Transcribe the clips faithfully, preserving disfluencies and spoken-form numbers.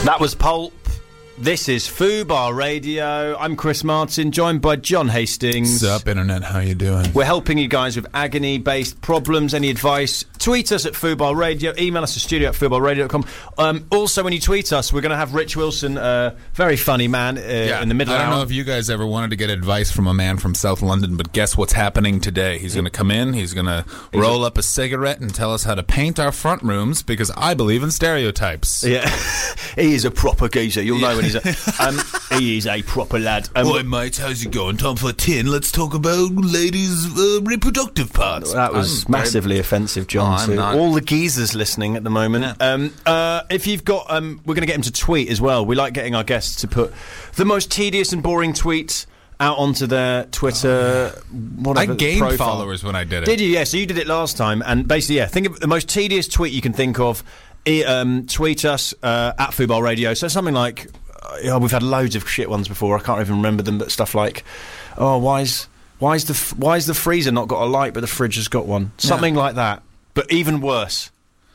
That was Pulp. This is Fubar Radio. I'm Chris Martin, joined by John Hastings. What's up, Internet? How you doing? We're helping you guys with agony-based problems. Any advice? Tweet us at Fubar Radio. Email us at studio at fubar radio dot com. Um, also, when you tweet us, we're going to have Rich Wilson, a uh, very funny man, uh, yeah, in the middle I don't hour. know if you guys ever wanted to get advice from a man from South London, but guess what's happening today? He's going to come in, he's going to roll up a cigarette and tell us how to paint our front rooms, because I believe in stereotypes. Yeah, he is a proper geezer. You'll know when he's a... Um, he is a proper lad. Um, Boy, mate, how's it going? Time for a tin. Let's talk about ladies' uh, reproductive parts. That was I'm massively very... offensive, John. Oh, to not... all the geezers listening at the moment. Yeah. Um, uh, if you've got, um, we're going to get him to tweet as well. We like getting our guests to put the most tedious and boring tweets out onto their Twitter. Whatever, I gained profile. followers when I did it. Did you? Yeah. So you did it last time, and basically, yeah. Think of the most tedious tweet you can think of. E- um, tweet us uh, at Fubar Radio. So something like. Oh, we've had loads of shit ones before. I can't even remember them, but stuff like, "Oh, why's why's the why's the freezer not got a light, but the fridge has got one?" Something yeah. like that, but even worse.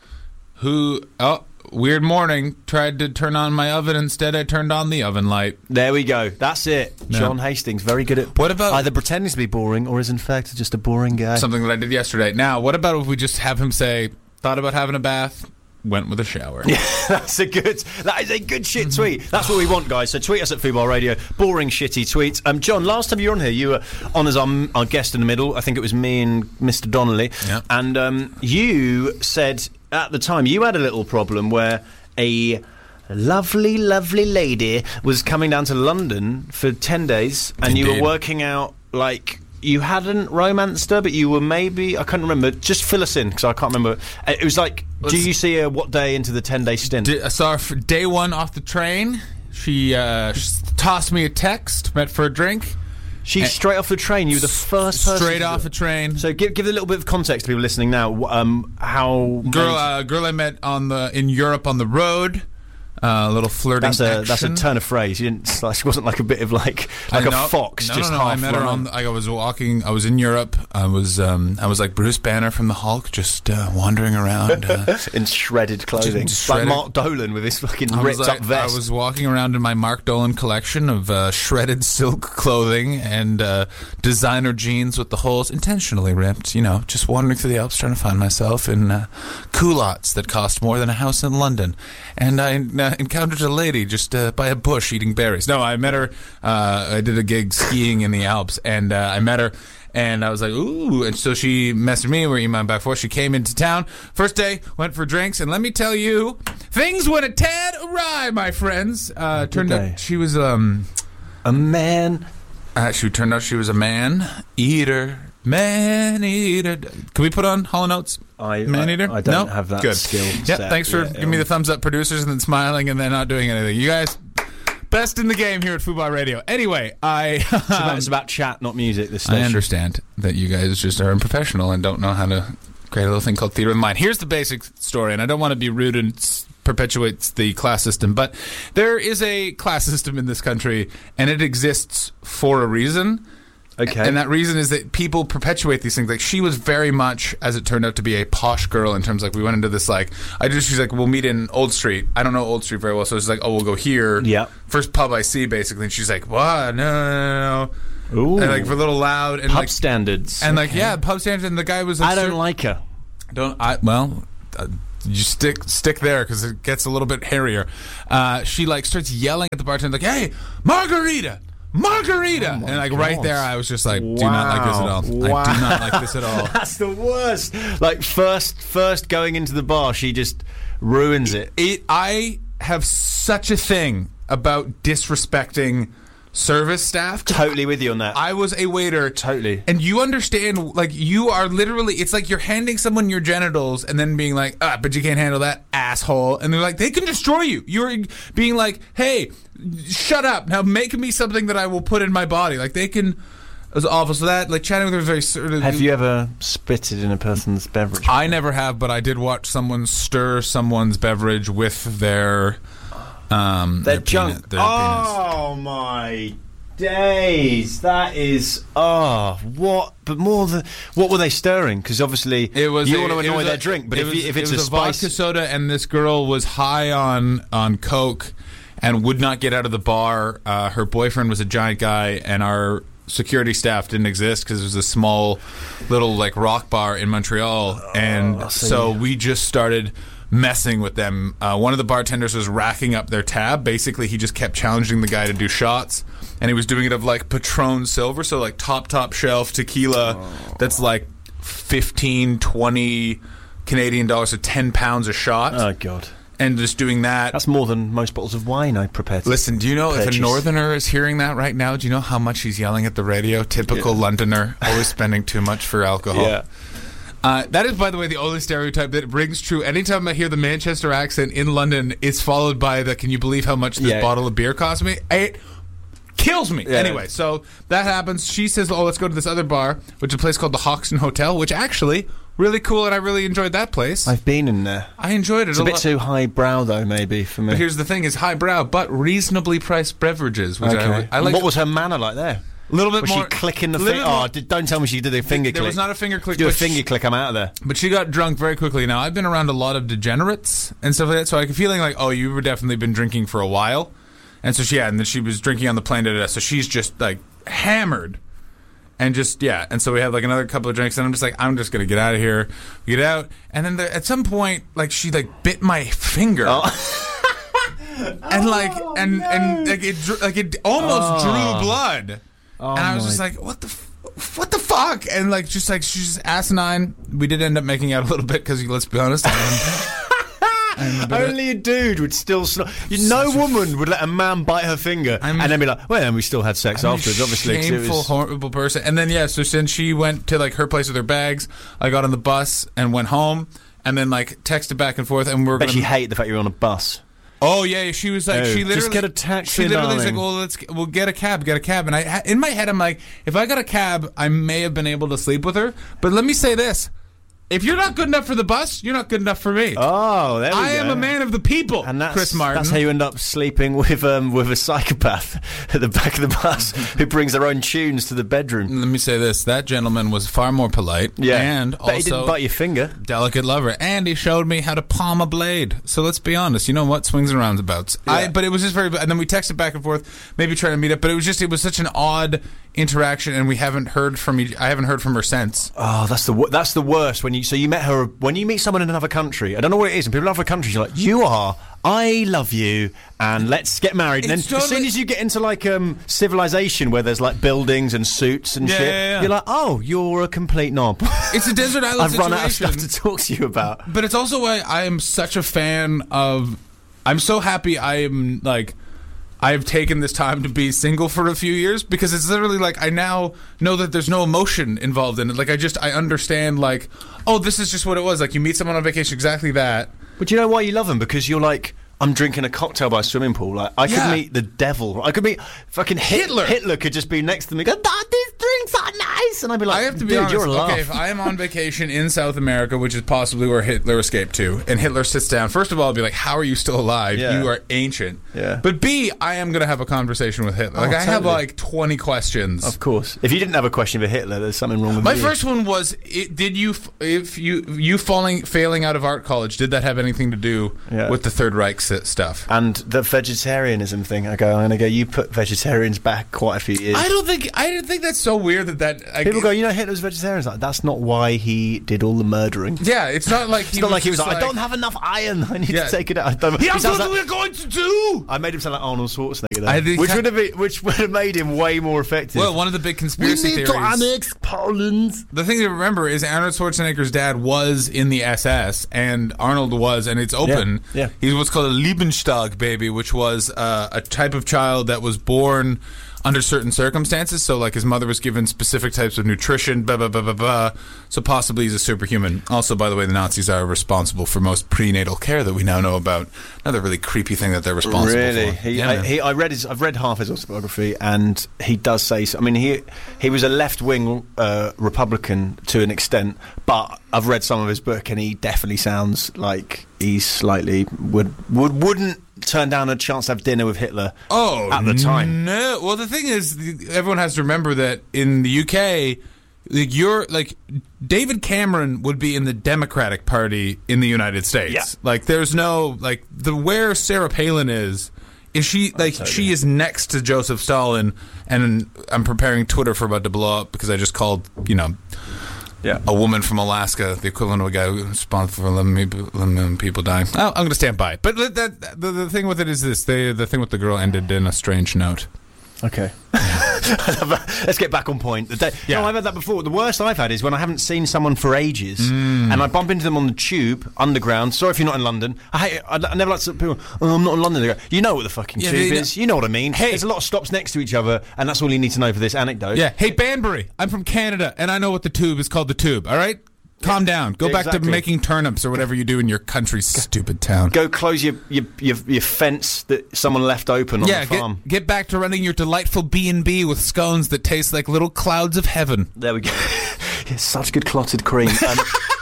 Who? Oh, weird morning. Tried to turn on my oven instead. I turned on the oven light. There we go. That's it. Yeah. John Hastings, very good at what about either pretending to be boring or is in fact just a boring guy. Something that I did yesterday. Now, what about if we just have him say, "Thought about having a bath." Went with a shower. Yeah, that's a good. That is a good shit tweet. That's what we want, guys. So tweet us at Fubar Radio. Boring, shitty tweets. Um, John, last time you were on here, you were on as our, our guest in the middle. I think it was me and Mister Donnelly. Yeah. And um, you said at the time you had a little problem where a lovely, lovely lady was coming down to London for ten days, and Indeed. You were working out like. You hadn't romanced her, but you were maybe... I can't remember. Just fill us in, because I can't remember. It was like, Let's, do you see her what day into the ten-day stint? Did, I saw her for day one off the train. She, uh, she tossed me a text, met for a drink. She's straight off the train. You were the first person... Straight off the train. So give give a little bit of context to people listening now. Um, how... Girl, uh, girl I met on the in Europe on the road. Uh, a little flirting that's a, action. That's a turn of phrase. You didn't. She wasn't like a bit of like like a fox. No, just no, no. half I met her on. The, I was walking. I was in Europe. I was. Um, I was like Bruce Banner from the Hulk, just uh, wandering around uh, in shredded clothing, shredded. like Mark Dolan with his fucking I ripped like, up vest. I was walking around in my Mark Dolan collection of uh, shredded silk clothing and uh, designer jeans with the holes intentionally ripped. You know, just wandering through the Alps, trying to find myself in uh, culottes that cost more than a house in London, and I uh, encountered a lady just uh, by a bush eating berries. No, I met her. Uh, I did a gig skiing in the Alps, and uh, I met her, and I was like, ooh. And so she messaged me. We were emailing back and forth. She came into town. First day, went for drinks, and let me tell you, things went a tad awry, my friends. Uh, turned out she was um, a man. Uh, she turned out she was a man eater. Man eater. Can we put on Hall and Oates? I, Man eater? I, I don't no? have that Good. skill. Yeah, thanks for yeah, giving me the thumbs up, producers, and then smiling and then not doing anything. You guys, best in the game here at Fubar Radio. Anyway, I... it's, about, it's about chat, not music, this station. I understand that you guys just are unprofessional and don't know how to create a little thing called theater of the mind. Here's the basic story, and I don't want to be rude and perpetuate the class system, but there is a class system in this country, and it exists for a reason. Okay. And that reason is that people perpetuate these things. Like, she was very much, as it turned out, to be a posh girl in terms of, like, we went into this, like, I just, she's like, we'll meet in Old Street. I don't know Old Street very well, so it's like, oh, we'll go here. Yeah. First pub I see, basically. And she's like, what? No, no, no. Ooh. And, like, we're a little loud. And, pub like, standards. And, okay. like, yeah, pub standards. And the guy was like, I don't like her. Don't, I, well... Uh, you stick stick there because it gets a little bit hairier. Uh, she, like, starts yelling at the bartender, like, hey, margarita! Margarita! Oh and like God. Right there I was just like, wow. do not like this at all. Wow. I do not like this at all. That's the worst. Like first first going into the bar, she just ruins it. it I have such a thing about disrespecting service staff. Totally with you on that. I was a waiter. Totally. And you understand, like, you are literally, it's like you're handing someone your genitals and then being like, ah, but you can't handle that, asshole. And they're like, they can destroy you. You're being like, hey, shut up. Now make me something that I will put in my body. Like, they can... It was awful. So that, like, chatting with her was very sort of... Have you ever spitted in a person's beverage? I never have, but I did watch someone stir someone's beverage with their... Um, their, their junk. Penis, their oh, penis. My days. That is... Oh, what... But more than... What were they stirring? Because obviously it was you a, want to annoy a, their drink, but it if, was, you, if it's it was a, a spice... vodka soda and this girl was high on, on Coke... and would not get out of the bar. Uh, her boyfriend was a giant guy, and our security staff didn't exist because it was a small little like rock bar in Montreal, and oh, so we just started messing with them. Uh, one of the bartenders was racking up their tab. Basically, he just kept challenging the guy to do shots, and he was doing it of like Patron Silver, so like top top shelf tequila oh. that's like fifteen, twenty Canadian dollars, so ten pounds a shot. Oh god. And just doing that. That's more than most bottles of wine I prepared to Listen, do you know purchase. If a northerner is hearing that right now, do you know how much he's yelling at the radio? Typical yeah. Londoner, always spending too much for alcohol. Yeah. Uh, that is, by the way, the only stereotype that rings true. Anytime I hear the Manchester accent in London, it's followed by the, can you believe how much this yeah. bottle of beer cost me? It kills me. Yeah. Anyway, so that happens. She says, oh, let's go to this other bar, which is a place called the Hoxton Hotel, which actually... really cool, and I really enjoyed that place. I've been in there. I enjoyed it it's a, a bit lot. too highbrow, though, maybe, for me. But here's the thing, is highbrow, but reasonably priced beverages. Which okay. I, I like. What was her manner like there? A little bit was more... Was she clicking the finger? Oh, did, don't tell me she did a finger there click. There was not a finger click. Do a finger she, click, I'm out of there. But she got drunk very quickly. Now, I've been around a lot of degenerates and stuff like that, so I get feeling like, oh, you've definitely been drinking for a while. And so, she, yeah, and then she was drinking on the plane, da, da, da, so she's just, like, hammered. And just, yeah, and so we had like another couple of drinks, and I'm just like, I'm just going to get out of here. We get out, and then there, at some point, like, she, like, bit my finger. Oh. and, like, oh, and, no. and, like, it, like, it almost oh. drew blood. Oh, and I was just like, what the f- what the fuck? And, like, just, like, she's just asinine. We did end up making out a little bit, because, let's be honest, I Only a dude would still snort. No woman f- would let a man bite her finger I'm, and then be like, well, then we still had sex I'm afterwards, obviously. Shameful, was... horrible person. And then, yeah, so since she went to, like, her place with her bags, I got on the bus and went home and then, like, texted back and forth. And we we're Bet gonna... she hated the fact you were on a bus. Oh, yeah, she was like, oh, she literally... Just get a taxi, She literally was darling. like, well, let's, we'll get a cab, get a cab. And I, in my head, I'm like, if I got a cab, I may have been able to sleep with her. But let me say this. If you're not good enough for the bus, you're not good enough for me. Oh, there we I go. am a man of the people, and that's, Chris Martin. That's how you end up sleeping with um, with a psychopath at the back of the bus who brings their own tunes to the bedroom. Let me say this. That gentleman was far more polite. Yeah. And but also he didn't bite your finger. Delicate lover. And he showed me how to palm a blade. So let's be honest. You know what? Swings and roundabouts. Yeah. I, but it was just very... And then we texted back and forth, maybe trying to meet up. But it was just... It was such an odd interaction, and we haven't heard from each... I haven't heard from her since. Oh, that's the that's the worst. When you So you met her... When you meet someone in another country, I don't know what it is, and people in other countries, you're like, you are, I love you, and let's get married. And then totally, as soon as you get into like um, civilization where there's like buildings and suits and yeah, shit, yeah, yeah. you're like, oh, you're a complete knob. It's a desert island I've situation. run out of stuff to talk to you about. But it's also why I am such a fan of... I'm so happy I am like... I've taken this time to be single for a few years, because it's literally like I now know that there's no emotion involved in it. Like I just, I understand like, oh, this is just what it was. Like you meet someone on vacation, exactly that. But you know why you love them? Because you're like, I'm drinking a cocktail by a swimming pool. Like I could yeah. meet the devil. I could meet fucking Hitler. Hitler could just be next to me. Go, oh, these drinks are nice, and I'd be like, I have to be dude, honest. You're a laugh. Okay, if I am on vacation in South America, which is possibly where Hitler escaped to, and Hitler sits down, first of all, I'll be like, "How are you still alive? Yeah. You are ancient." Yeah. But B, I am going to have a conversation with Hitler. Like oh, I totally. have like twenty questions. Of course. If you didn't have a question for Hitler, there's something wrong with My you. first one was: it, Did you, if you, you falling, failing out of art college, did that have anything to do yeah. with the Third Reich stuff? And the vegetarianism thing, I go, I'm going to go, you put vegetarians back quite a few years. I don't think I don't think that's so weird that that... I, People go, you know, Hitler's vegetarian. It's like, that's not why he did all the murdering. Yeah, it's not like he it's not was like he was like, like, I don't have enough iron. I need yeah. to take it out. I don't, Here's what like, we're going to do! I made him sound like Arnold Schwarzenegger, I think which that, would have been, which would have made him way more effective. Well, one of the big conspiracy we need theories... to annex Poland. The thing to remember is Arnold Schwarzenegger's dad was in the S S, and Arnold was, and it's open. Yeah, yeah. He's what's called a Liebenstag baby, which was uh, a type of child that was born under certain circumstances. So, like, his mother was given specific types of nutrition, blah, blah, blah, blah, blah. So possibly he's a superhuman. Also, by the way, the Nazis are responsible for most prenatal care that we now know about. Another really creepy thing that they're responsible really? for. He, yeah, I, he, I read his, I've read half his autobiography, and he does say... I mean, he he was a left-wing uh, Republican to an extent, but I've read some of his book, and he definitely sounds like he's slightly... would would wouldn't turn down a chance to have dinner with Hitler oh, at the time. No. Well, the thing is, everyone has to remember that in the U K... Like you're like David Cameron would be in the Democratic Party in the United States. Yeah. Like there's no like the where Sarah Palin is Is she like totally. she is next to Joseph Stalin, and I'm preparing Twitter for about to blow up because I just called you know yeah. a woman from Alaska the equivalent of a guy who's responsible for eleven million people dying. Oh, I'm going to stand by it. But that, that, the, the thing with it is this: they, the thing with the girl ended in a strange note. Okay. Let's get back on point. The day, Yeah. No, I've had that before. The worst I've had is when I haven't seen someone for ages Mm. and I bump into them on the tube, underground. Sorry if you're not in London. I hate it. I, I never like to people, oh, I'm not in London. They go, you know what the fucking Yeah, tube they- is. You know what I mean. Hey. There's a lot of stops next to each other, and that's all you need to know for this anecdote. Yeah. Hey, Banbury, I'm from Canada, and I know what the tube is called. The tube. All right. Calm down. Go Yeah, back to exactly. making turnips or whatever you do in your country's stupid town. Go close your, your your your fence that someone left open on yeah, the farm. get, get back to running your delightful B and B with scones that taste like little clouds of heaven. There we go. Yeah, such good clotted cream. Um,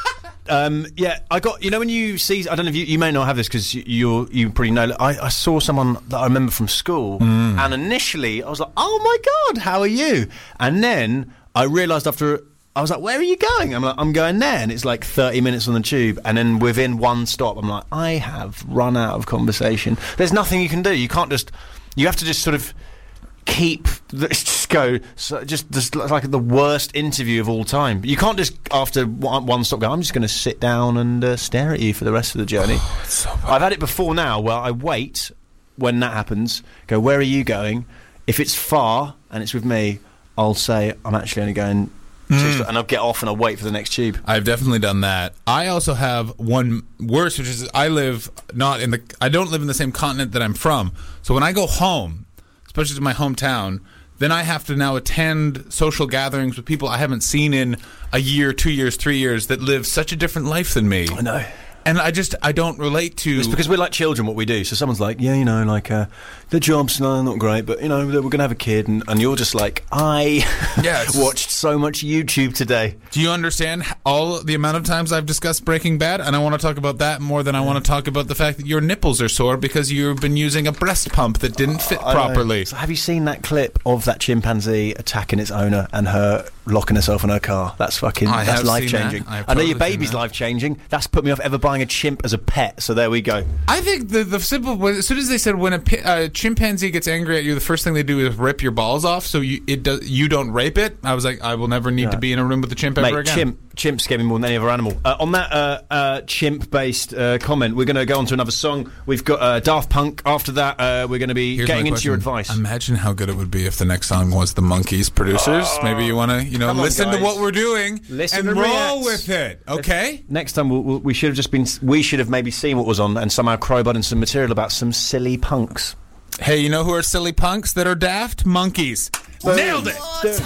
um, yeah, I got. You know when you see, I don't know if you, you may not have this because you you you pretty know. I, I saw someone that I remember from school, Mm. and initially I was like, "Oh my god, how are you?" And then I realised after. I was like, where are you going? I'm like, I'm going there. And it's like thirty minutes on the tube. And then within one stop, I'm like, I have run out of conversation. There's nothing you can do. You can't just, you have to just sort of keep, just go, so just, just like the worst interview of all time. You can't just, after one, one stop, go, I'm just going to sit down and uh, stare at you for the rest of the journey. Oh, it's so bad. I've had it before now where I wait when that happens, go, where are you going? If it's far and it's with me, I'll say, I'm actually only going... Mm. And I'll get off and I'll wait for the next tube. I've definitely done that. I also have one worse, which is I live not in the. I don't live in the same continent that I'm from. So when I go home, especially to my hometown, then I have to now attend social gatherings with people I haven't seen in a year, two years, three years that live such a different life than me. I know. And I just, I don't relate to... It's because we're like children, what we do. So someone's like, yeah, you know, like, uh, the job's no, not great, but, you know, we're going to have a kid. And, and you're just like, I Yeah, it's- watched so much YouTube today. Do you understand all the amount of times I've discussed Breaking Bad? And I want to talk about that more than I want to talk about the fact that your nipples are sore because you've been using a breast pump that didn't fit I know. properly. So have you seen that clip of that chimpanzee attacking its owner and her locking herself in her car? That's fucking, I that's have life seen changing. that. I have I know your totally seen baby's that. life changing. That's put me off ever buying a chimp as a pet. So there we go. I think the the simple as soon as they said when a pi- uh, chimpanzee gets angry at you, the first thing they do is rip your balls off, so you it does you don't rape it. I was like, I will never need Yeah. to be in a room with a chimp Mate, ever again. chimp, chimps scare me more than any other animal. Uh, on that uh, uh, chimp-based uh, comment, we're going to go on to another song. We've got uh, Daft Punk. After that, uh, we're going to be Here's getting my into your question. advice. Imagine how good it would be if the next song was the Monkees producers. Maybe you want to, you know, Come on, listen guys. to what we're doing Listen and and roll react. with it. Okay. Next time, we'll, we'll, we should have just been. We should have maybe seen what was on and somehow crowbarred in some material about some silly punks. Hey, you know who are silly punks that are daft? Monkeys. Nailed it.